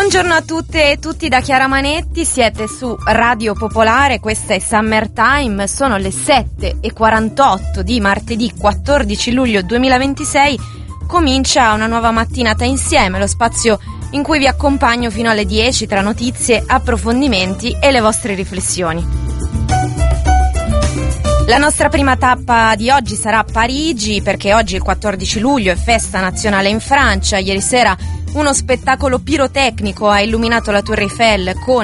Buongiorno a tutte e tutti da Chiara Manetti, siete su Radio Popolare, questa è Summertime, sono le 7:48 di martedì 14 luglio 2026, comincia una nuova mattinata insieme, lo spazio in cui vi accompagno fino alle 10 tra notizie, approfondimenti e le vostre riflessioni. La nostra prima tappa di oggi sarà Parigi, perché oggi il 14 luglio è festa nazionale in Francia. Ieri sera uno spettacolo pirotecnico ha illuminato la Tour Eiffel con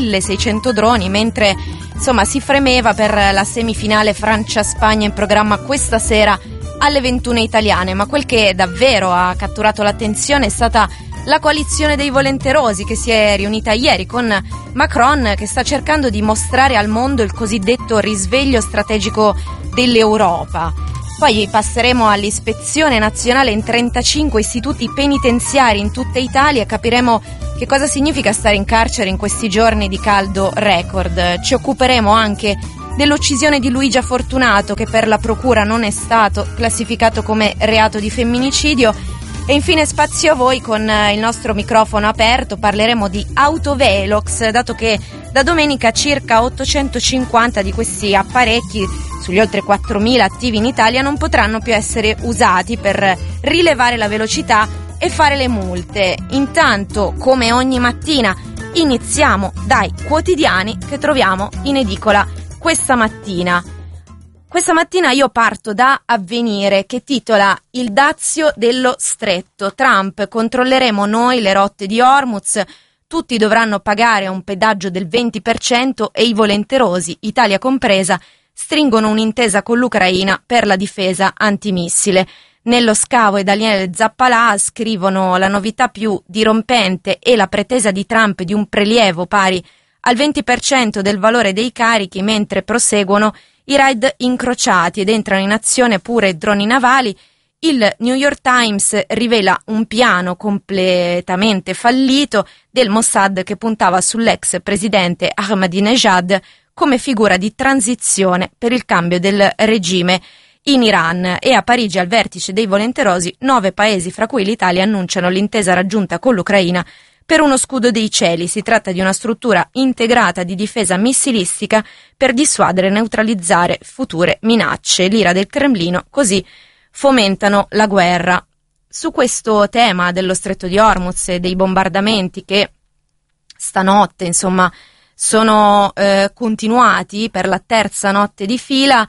1600 droni, mentre si fremeva per la semifinale Francia-Spagna in programma questa sera alle 21 italiane. Ma quel che davvero ha catturato l'attenzione è stata la coalizione dei volenterosi che si è riunita ieri con Macron, che sta cercando di mostrare al mondo il cosiddetto risveglio strategico dell'Europa. Poi passeremo all'ispezione nazionale in 35 istituti penitenziari in tutta Italia e capiremo che cosa significa stare in carcere in questi giorni di caldo record. Ci occuperemo anche dell'uccisione di Luigia Fortunato, che per la procura non è stato classificato come reato di femminicidio. E infine spazio a voi, con il nostro microfono aperto parleremo di autovelox, dato che da domenica circa 850 di questi apparecchi sugli oltre 4.000 attivi in Italia non potranno più essere usati per rilevare la velocità e fare le multe. Intanto, come ogni mattina, iniziamo dai quotidiani che troviamo in edicola questa mattina. Questa mattina io parto da Avvenire, che titola "Il dazio dello stretto. Trump, controlleremo noi le rotte di Hormuz, tutti dovranno pagare un pedaggio del 20% e i volenterosi, Italia compresa, stringono un'intesa con l'Ucraina per la difesa antimissile". Nello scavo e Daniele Zappalà scrivono: "La novità più dirompente è la pretesa di Trump di un prelievo pari al 20% del valore dei carichi, mentre proseguono i raid incrociati ed entrano in azione pure droni navali". Il New York Times rivela un piano completamente fallito del Mossad che puntava sull'ex presidente Ahmadinejad come figura di transizione per il cambio del regime in Iran. E a Parigi, al vertice dei volenterosi, 9 paesi, fra cui l'Italia, annunciano l'intesa raggiunta con l'Ucraina per uno scudo dei cieli. Si tratta di una struttura integrata di difesa missilistica per dissuadere e neutralizzare future minacce. L'ira del Cremlino così fomentano la guerra. Su questo tema dello stretto di Hormuz e dei bombardamenti che stanotte sono continuati per la terza notte di fila,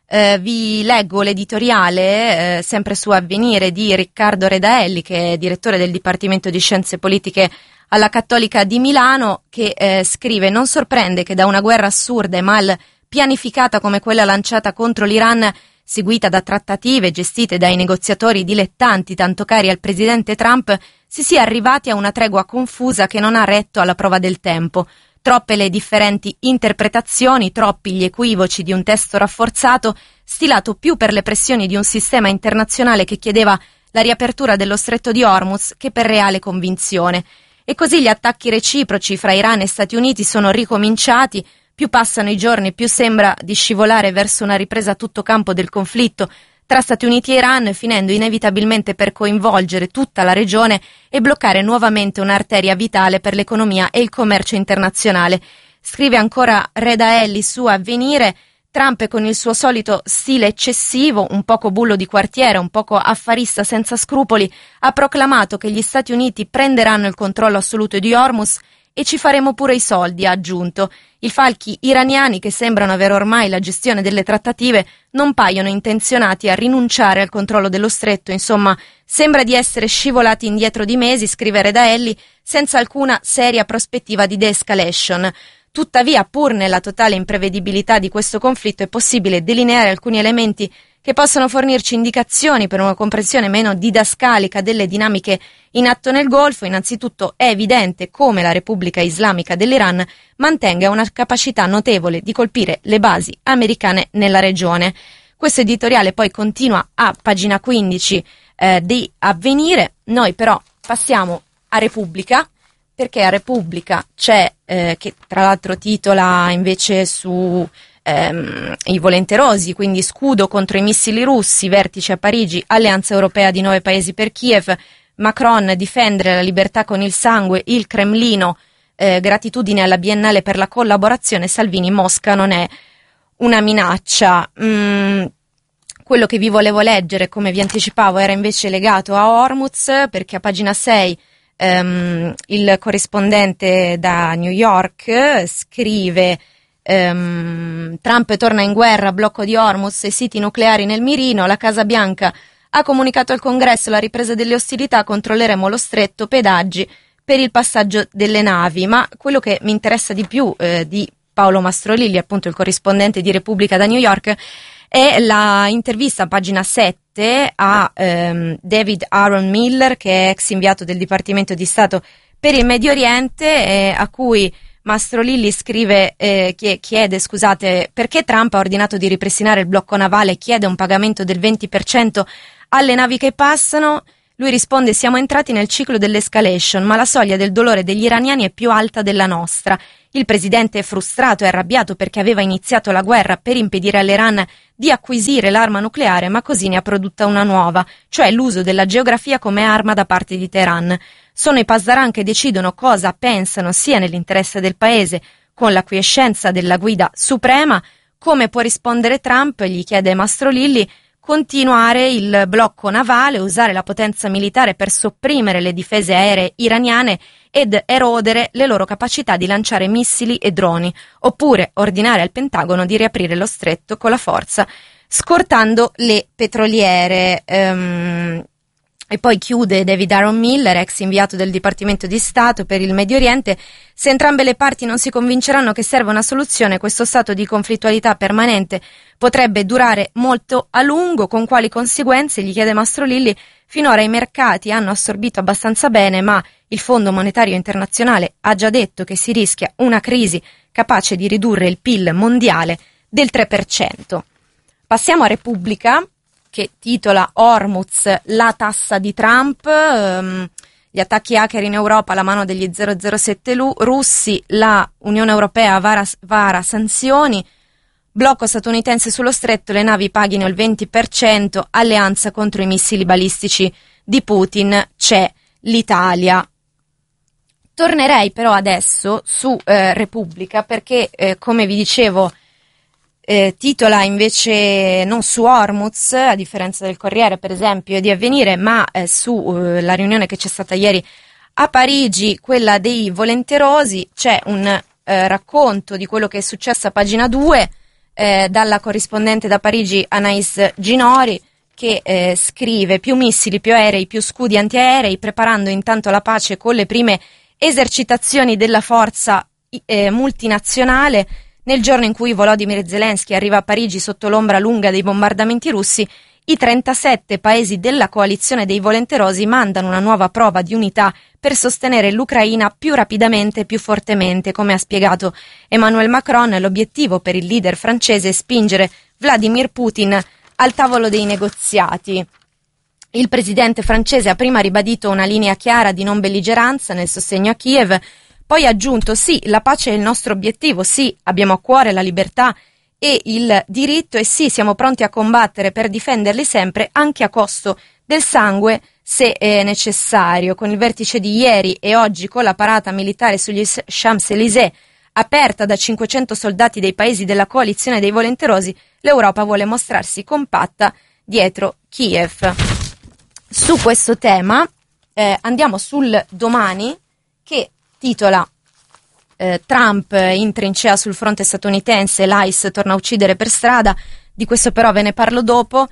vi leggo l'editoriale sempre su Avvenire di Riccardo Redaelli, che è direttore del Dipartimento di Scienze Politiche alla Cattolica di Milano, che scrive: "Non sorprende che da una guerra assurda e mal pianificata come quella lanciata contro l'Iran, seguita da trattative gestite dai negoziatori dilettanti tanto cari al presidente Trump, si sia arrivati a una tregua confusa che non ha retto alla prova del tempo. Troppe le differenti interpretazioni, troppi gli equivoci di un testo rafforzato, stilato più per le pressioni di un sistema internazionale che chiedeva la riapertura dello stretto di Hormuz che per reale convinzione. E così gli attacchi reciproci fra Iran e Stati Uniti sono ricominciati. Più passano i giorni, più sembra di scivolare verso una ripresa a tutto campo del conflitto tra Stati Uniti e Iran, finendo inevitabilmente per coinvolgere tutta la regione e bloccare nuovamente un'arteria vitale per l'economia e il commercio internazionale". Scrive ancora Redaelli su Avvenire: "Trump, con il suo solito stile eccessivo, un poco bullo di quartiere, un poco affarista senza scrupoli, ha proclamato che gli Stati Uniti prenderanno il controllo assoluto di Hormuz e ci faremo pure i soldi", ha aggiunto. "I falchi iraniani, che sembrano avere ormai la gestione delle trattative, non paiono intenzionati a rinunciare al controllo dello stretto. Insomma, sembra di essere scivolati indietro di mesi", scrive Redaelli, "senza alcuna seria prospettiva di de-escalation". Tuttavia, pur nella totale imprevedibilità di questo conflitto, è possibile delineare alcuni elementi che possono fornirci indicazioni per una comprensione meno didascalica delle dinamiche in atto nel Golfo. Innanzitutto è evidente come la Repubblica Islamica dell'Iran mantenga una capacità notevole di colpire le basi americane nella regione. Questo editoriale poi continua a pagina 15 di Avvenire. Noi però passiamo a Repubblica, perché a Repubblica c'è, che tra l'altro titola invece su i volenterosi, quindi scudo contro i missili russi, vertice a Parigi, alleanza europea di 9 paesi per Kiev, Macron, difendere la libertà con il sangue, il Cremlino, gratitudine alla Biennale per la collaborazione, Salvini, Mosca non è una minaccia. Quello che vi volevo leggere, come vi anticipavo, era invece legato a Hormuz, perché a pagina 6 il corrispondente da New York scrive: Trump torna in guerra, blocco di Hormuz e siti nucleari nel mirino, la Casa Bianca ha comunicato al Congresso la ripresa delle ostilità, controlleremo lo stretto, pedaggi per il passaggio delle navi. Ma quello che mi interessa di più di Paolo Mastrolilli, appunto il corrispondente di Repubblica da New York, è la intervista a pagina 7 a David Aaron Miller, che è ex inviato del Dipartimento di Stato per il Medio Oriente, a cui Mastrolilli scrive, chiede perché Trump ha ordinato di ripristinare il blocco navale e chiede un pagamento del 20% alle navi che passano. Lui risponde: siamo entrati nel ciclo dell'escalation, ma la soglia del dolore degli iraniani è più alta della nostra. Il presidente è frustrato e arrabbiato perché aveva iniziato la guerra per impedire all'Iran di acquisire l'arma nucleare, ma così ne ha prodotta una nuova, cioè l'uso della geografia come arma da parte di Teheran. Sono i Pasdaran che decidono cosa pensano sia nell'interesse del paese, con l'acquiescenza della guida suprema. Come può rispondere Trump, gli chiede Mastrolilli, continuare il blocco navale, usare la potenza militare per sopprimere le difese aeree iraniane ed erodere le loro capacità di lanciare missili e droni, oppure ordinare al Pentagono di riaprire lo stretto con la forza, scortando le petroliere. E poi chiude David Aaron Miller, ex inviato del Dipartimento di Stato per il Medio Oriente: se entrambe le parti non si convinceranno che serve una soluzione, questo stato di conflittualità permanente potrebbe durare molto a lungo. Con quali conseguenze? Gli chiede Mastrolilli. Finora i mercati hanno assorbito abbastanza bene, ma il Fondo Monetario Internazionale ha già detto che si rischia una crisi capace di ridurre il PIL mondiale del 3%. Passiamo a Repubblica, che titola Hormuz, la tassa di Trump, gli attacchi hacker in Europa, la mano degli 007 russi, la Unione Europea vara sanzioni, blocco statunitense sullo stretto, le navi paghino il 20%, alleanza contro i missili balistici di Putin, c'è l'Italia. Tornerei però adesso su Repubblica perché, come vi dicevo, titola invece non su Hormuz, a differenza del Corriere per esempio e di Avvenire, ma su la riunione che c'è stata ieri a Parigi, quella dei volenterosi. C'è un racconto di quello che è successo a pagina 2 dalla corrispondente da Parigi Anais Ginori, che scrive: più missili, più aerei, più scudi antiaerei, preparando intanto la pace con le prime esercitazioni della forza multinazionale. Nel giorno in cui Volodymyr Zelensky arriva a Parigi sotto l'ombra lunga dei bombardamenti russi, i 37 paesi della coalizione dei volenterosi mandano una nuova prova di unità per sostenere l'Ucraina più rapidamente e più fortemente. Come ha spiegato Emmanuel Macron, l'obiettivo per il leader francese è spingere Vladimir Putin al tavolo dei negoziati. Il presidente francese ha prima ribadito una linea chiara di non belligeranza nel sostegno a Kiev, poi ha aggiunto: sì, la pace è il nostro obiettivo, sì, abbiamo a cuore la libertà e il diritto e sì, siamo pronti a combattere per difenderli sempre, anche a costo del sangue se è necessario. Con il vertice di ieri e oggi con la parata militare sugli Champs-Élysées aperta da 500 soldati dei paesi della coalizione dei volenterosi, l'Europa vuole mostrarsi compatta dietro Kiev. Su questo tema andiamo sul Domani, che titola Trump in trincea sul fronte statunitense, l'ICE torna a uccidere per strada. Di questo però ve ne parlo dopo.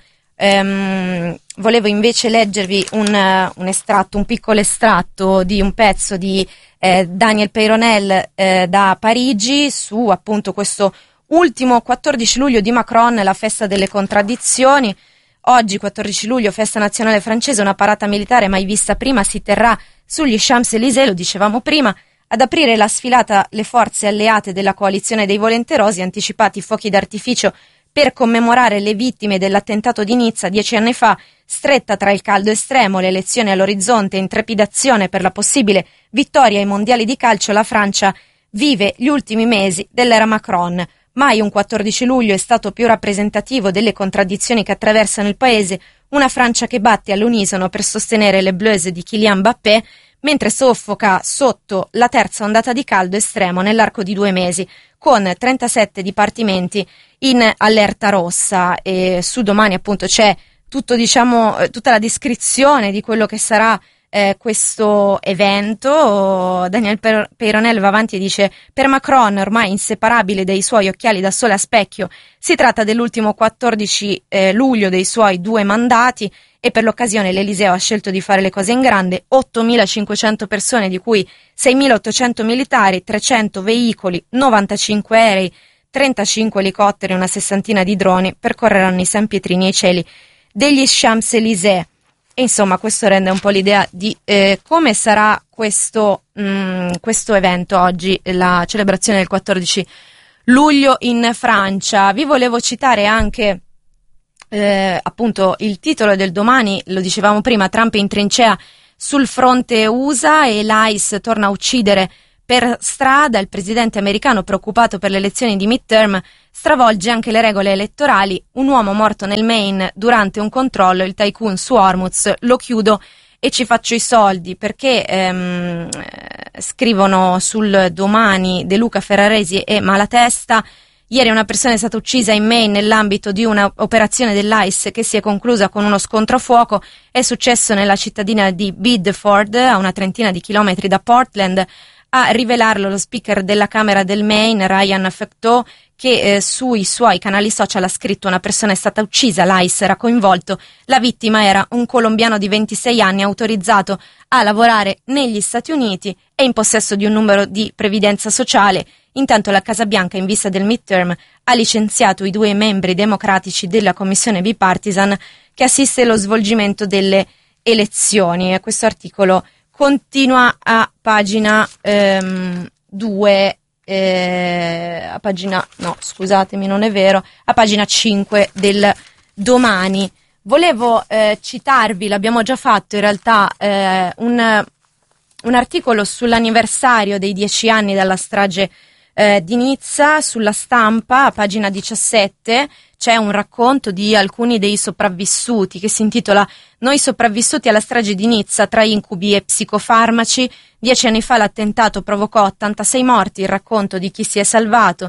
Volevo invece leggervi un estratto, un piccolo estratto di un pezzo di Daniel Peyronel da Parigi su appunto questo ultimo 14 luglio di Macron, la festa delle contraddizioni. Oggi 14 luglio, festa nazionale francese, una parata militare mai vista prima si terrà sugli Champs-Élysées, lo dicevamo prima. Ad aprire la sfilata le forze alleate della coalizione dei volenterosi, anticipati fuochi d'artificio per commemorare le vittime dell'attentato di Nizza 10 anni fa, stretta tra il caldo estremo, le elezioni all'orizzonte e trepidazione per la possibile vittoria ai mondiali di calcio, la Francia vive gli ultimi mesi dell'era Macron. Mai un 14 luglio è stato più rappresentativo delle contraddizioni che attraversano il paese, una Francia che batte all'unisono per sostenere le Bleus di Kylian Mbappé, mentre soffoca sotto la terza ondata di caldo estremo nell'arco di 2 mesi, con 37 dipartimenti in allerta rossa. E su Domani appunto c'è tutta la descrizione di quello che sarà questo evento. Daniel Peyronel va avanti e dice: per Macron, ormai inseparabile dai suoi occhiali da sole a specchio, si tratta dell'ultimo 14 luglio dei suoi 2 mandati, e per l'occasione l'Eliseo ha scelto di fare le cose in grande. 8.500 persone, di cui 6.800 militari, 300 veicoli, 95 aerei, 35 elicotteri e una sessantina di droni percorreranno i San Pietrini e i cieli degli Champs-Élysées. E insomma, questo rende un po' l'idea di come sarà questo evento oggi, la celebrazione del 14 luglio in Francia. Vi volevo citare anche appunto il titolo del Domani, lo dicevamo prima: Trump in trincea sul fronte USA e l'ICE torna a uccidere per strada. Il presidente americano, preoccupato per le elezioni di midterm, stravolge anche le regole elettorali. Un uomo morto nel Maine durante un controllo, il tycoon su Hormuz, lo chiudo e ci faccio i soldi, perché scrivono sul Domani De Luca, Ferraresi e Malatesta: ieri una persona è stata uccisa in Maine nell'ambito di un'operazione dell'ICE che si è conclusa con uno scontro a fuoco. È successo nella cittadina di Bedford, a una trentina di chilometri da Portland. A rivelarlo lo speaker della Camera del Maine, Ryan Fecteau, che sui suoi canali social ha scritto: una persona è stata uccisa, l'ICE era coinvolto, la vittima era un colombiano di 26 anni autorizzato a lavorare negli Stati Uniti e in possesso di un numero di previdenza sociale. Intanto la Casa Bianca, in vista del midterm, ha licenziato i 2 membri democratici della commissione bipartisan che assiste allo svolgimento delle elezioni. E questo articolo continua a pagina 2, a pagina, no scusatemi, non è vero, a pagina 5 del Domani. Volevo citarvi, l'abbiamo già fatto in realtà, un articolo sull'anniversario dei 10 anni dalla strage di Nizza. Sulla Stampa, a pagina 17, c'è un racconto di alcuni dei sopravvissuti che si intitola "Noi sopravvissuti alla strage di Nizza, tra incubi e psicofarmaci. 10 anni fa l'attentato provocò 86 morti, il racconto di chi si è salvato".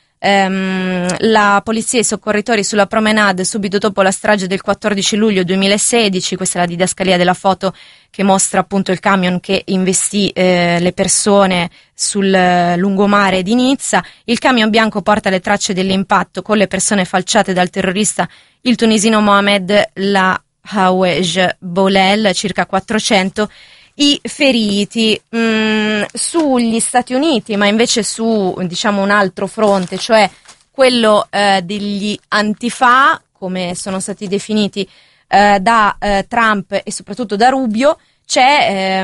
La polizia e i soccorritori sulla promenade subito dopo la strage del 14 luglio 2016. Questa è la didascalia della foto che mostra appunto il camion che investì le persone sul lungomare di Nizza. Il camion bianco porta le tracce dell'impatto con le persone falciate dal terrorista, il tunisino Mohamed Lahouej Boulel, circa 400 i feriti. Sugli Stati Uniti, ma invece su un altro fronte, cioè quello degli antifa, come sono stati definiti da Trump e soprattutto da Rubio, c'è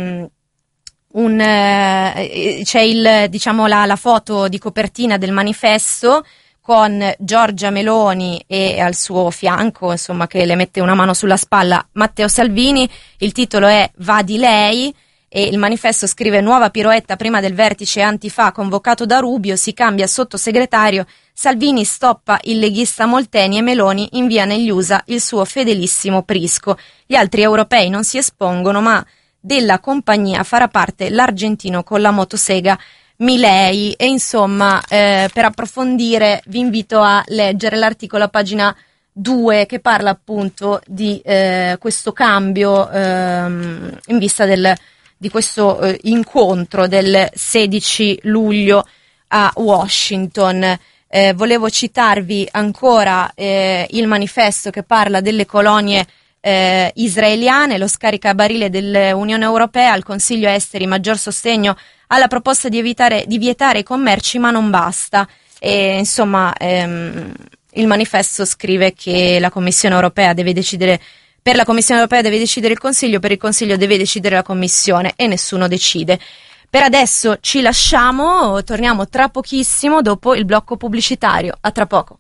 la foto di copertina del manifesto con Giorgia Meloni e al suo fianco, insomma, che le mette una mano sulla spalla, Matteo Salvini. Il titolo è "Va di lei", e il manifesto scrive: "Nuova piroetta prima del vertice antifa convocato da Rubio, si cambia sottosegretario, Salvini stoppa il leghista Molteni e Meloni invia negli USA il suo fedelissimo Prisco. Gli altri europei non si espongono, ma della compagnia farà parte l'argentino con la motosega Milei". E insomma, per approfondire vi invito a leggere l'articolo a pagina 2 che parla appunto di questo cambio in vista di questo incontro del 16 luglio a Washington. Volevo citarvi ancora il manifesto che parla delle colonie israeliane, lo scaricabarile dell'Unione Europea, al Consiglio Esteri maggior sostegno alla proposta di vietare i commerci, ma non basta. E insomma, il manifesto scrive che la Commissione Europea deve decidere, per la Commissione Europea deve decidere il Consiglio, per il Consiglio deve decidere la Commissione, e nessuno decide. Per adesso ci lasciamo, torniamo tra pochissimo dopo il blocco pubblicitario. A tra poco.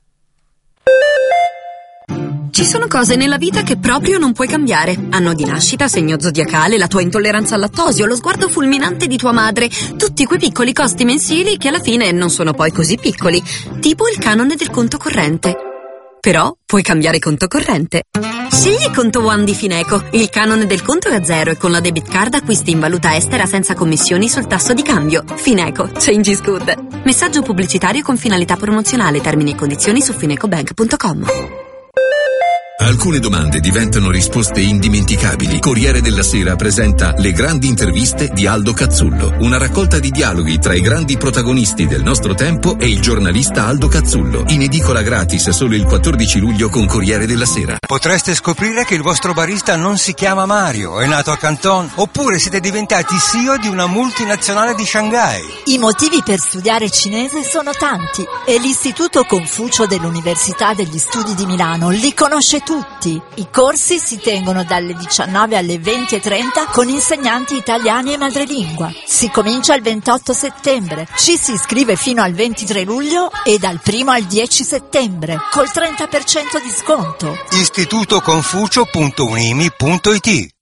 Ci sono cose nella vita che proprio non puoi cambiare. Anno di nascita, segno zodiacale, la tua intolleranza al lattosio, lo sguardo fulminante di tua madre. Tutti quei piccoli costi mensili che alla fine non sono poi così piccoli. Tipo il canone del conto corrente. Però puoi cambiare conto corrente. Scegli Conto One di Fineco. Il canone del conto è a zero e con la debit card acquisti in valuta estera senza commissioni sul tasso di cambio. Fineco. Change is good. Messaggio pubblicitario con finalità promozionale. Termini e condizioni su finecobank.com. Alcune domande diventano risposte indimenticabili. Corriere della Sera presenta Le grandi interviste di Aldo Cazzullo, una raccolta di dialoghi tra i grandi protagonisti del nostro tempo e il giornalista Aldo Cazzullo, in edicola gratis solo il 14 luglio con Corriere della Sera. Potreste scoprire che il vostro barista non si chiama Mario, è nato a Canton, oppure siete diventati CEO di una multinazionale di Shanghai. I motivi per studiare cinese sono tanti e l'Istituto Confucio dell'Università degli Studi di Milano li conosce tutti. I corsi si tengono dalle 19 alle 20:30 con insegnanti italiani e madrelingua. Si comincia il 28 settembre, ci si iscrive fino al 23 luglio e dal 1 al 10 settembre col 30% di sconto. istitutoconfucio.unimi.it